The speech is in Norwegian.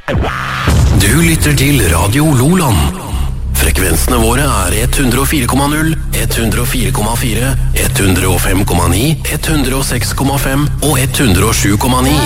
Du lytter til Radio Loland. Frekvensene våre er 104,0, 104,4, 105,9, 106,5 og 107,9.